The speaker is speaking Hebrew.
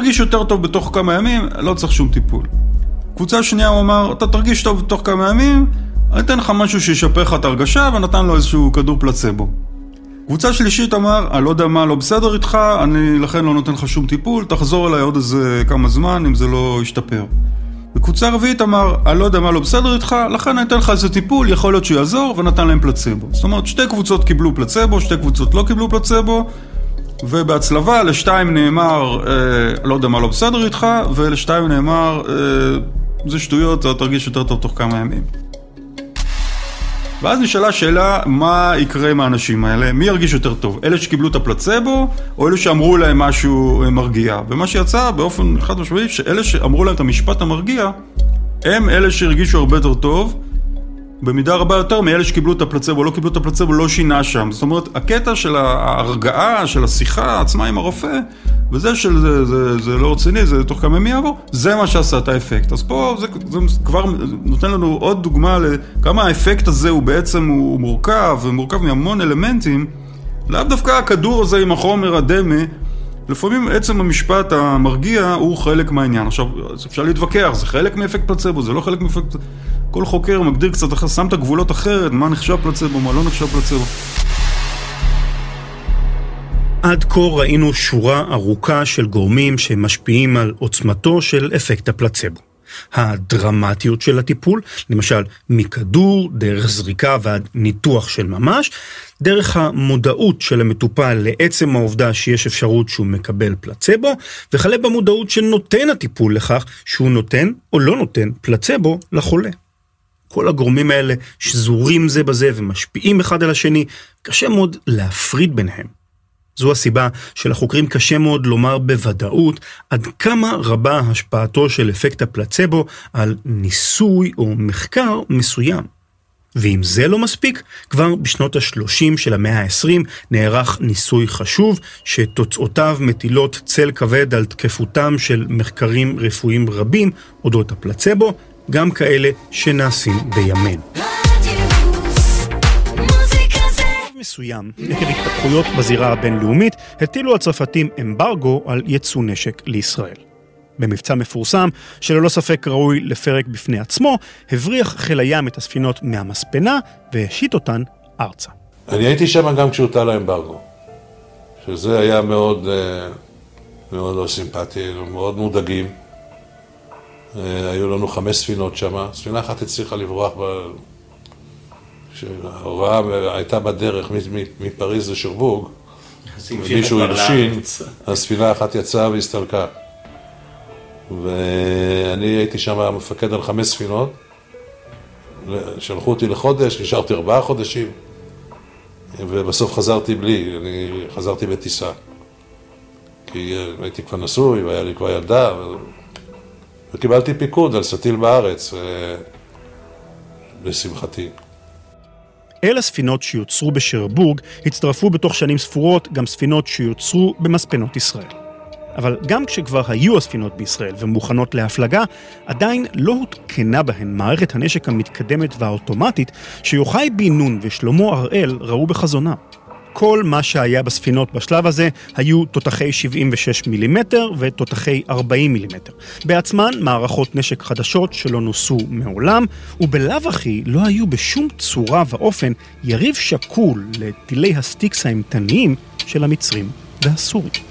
תרגיש יותר טוב בתוך כמה ימים, לא צריך שום טיפול. קבוצה שנייה הוא אמר, אתה תרגיש טוב בתוך כמה ימים, אני אתן לך משהו שישפר לך את הרגשה, ונתן לו איזשהו כדור פלצבו. קבוצה שלישית אמר, אני לא יודע מה לא בסדר איתך, אני לכן לא נותן לך שום טיפול, תחזור אליי עוד איזה כמה זמן אם זה לא ישתפר. וקבוצה רביעית אמר, אני לא יודע מה לא בסדר איתך, לכן אני אתן לך איזה טיפול, יכול להיות שהוא יעזור, ונתן להם פלצבו. זאת אומרת, שתי קבוצות קיבלו פלצבו, שתי קבוצות לא קיבלו פלצבו, ובהצלבה לשתיים נאמר, לא יודע מה לא בסדר איתך, ולשתיים נאמר, זה שטויות, אתה תרגיש יותר טוב תוך כמה ימים. ואז נשאלה שאלה, מה יקרה עם האנשים האלה? מי ירגיש יותר טוב? אלה שקיבלו את הפלצבו, או אלה שאמרו להם משהו מרגיע? ומה שיצא באופן חד משמעי, שאלה שאמרו להם את המשפט המרגיע, הם אלה שהרגישו הרבה יותר טוב, במידה רבה יותר מאלה שקיבלו את הפלצבו, לא קיבלו את הפלצבו, לא שינה שם. זאת אומרת, הקטע של ההרגעה, של השיחה עצמה עם הרופא, וזה זה לא רציני, זה תוך כמה ימים יעבור, זה מה שעשה את האפקט. אז פה זה כבר נותן לנו עוד דוגמה לכמה האפקט הזה הוא בעצם הוא מורכב, ומורכב מהמון אלמנטים, לאו דווקא הכדור הזה עם החומר הדמה, לפעמים עצם המשפט המרגיע הוא חלק מהעניין. עכשיו, אפשר להתווכח, זה חלק מאפקט פלצבו, זה לא חלק מאפקט... כל חוקר מגדיר קצת אחר, שם את הגבולות אחרת, מה נחשב פלצבו, מה לא נחשב פלצבו. עד כה ראינו שורה ארוכה של גורמים שמשפיעים על עוצמתו של אפקט הפלצבו. הדרמטיות של הטיפול, למשל מכדור, דרך זריקה ועד ניתוח של ממש, דרך המודעות של המטופל לעצם העובדה שיש אפשרות שהוא מקבל פלצבו, וכלה במודעות שנותן הטיפול לכך שהוא נותן או לא נותן פלצבו לחולה. כל הגורמים האלה שזורים זה בזה ומשפיעים אחד על השני, קשה מאוד להפריד ביניהם. זו הסיבה שלחוקרים קשה מאוד לומר בוודאות עד כמה רבה השפעתו של אפקט הפלצבו על ניסוי או מחקר מסוים. ואם זה לא מספיק, כבר בשנות ה-30 של המאה ה-20 נערך ניסוי חשוב שתוצאותיו מטילות צל כבד על תקפותם של מחקרים רפואיים רבים אודות הפלצבו, גם כאלה שנעשים בימינו. מסוים, עקב התפתחויות בזירה הבינלאומית, הטילו הצרפתים אמברגו על ייצוא נשק לישראל. במבצע מפורסם, שללא ספק ראוי לפרק בפני עצמו, הבריח חיל הים את הספינות מהמספנה והשית אותן ארצה. אני הייתי שם גם כשהוטל האמברגו, שזה היה מאוד לא סימפטי, מאוד מודאגים. היו לנו 5 ספינות שם, ספינה אחת הצליחה לברוח שההוראה הייתה בדרך מפריז לשרבורג, ומישהו הלשין, הספינה אחת יצאה והסתלקה. ואני הייתי שם מפקד על 5 ספינות, שלחו אותי לחודש, נשארתי 4 חודשים, ובסוף חזרתי בלי, אני חזרתי בטיסה. כי הייתי כבר נשוי, והיה לי כבר ילדה, וקיבלתי פיקוד על סטיל בארץ, לשמחתי. אל הספינות שיוצרו בשרבורג הצטרפו בתוך שנים ספורות גם ספינות שיוצרו במספנות ישראל. אבל גם כשכבר היו הספינות בישראל ומוכנות להפלגה, עדיין לא הותקנה בהן מערכת הנשק המתקדמת והאוטומטית שיוחאי בן נון ושלמה הראל ראו בחזונה. כל מה שהיה בספינות בשלב הזה היו תותחי 76 מילימטר ותותחי 40 מילימטר. בעצמן מערכות נשק חדשות שלא נוסו מעולם, ובלאו הכי לא היו בשום צורה ואופן יריב שקול לטילי הסטיקס האימתניים של המצרים והסורים.